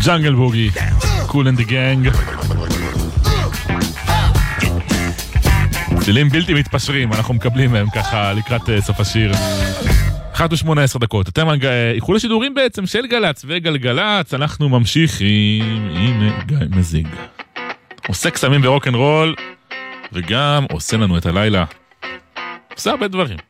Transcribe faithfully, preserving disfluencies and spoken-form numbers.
ג'אנגל בוגי, קול אנד גנג. צלילים בלתי מתפשרים, אנחנו מקבלים מהם ככה לקראת סוף השיר. אחת ושמונה עשר דקות. אתם איחול השידורים בעצם של גלץ וגלגלץ, אנחנו ממשיכים עם גיא מזיג. עושה קסמים ברוק אנד רול, וגם עושה לנו את הלילה. עושה הרבה דברים.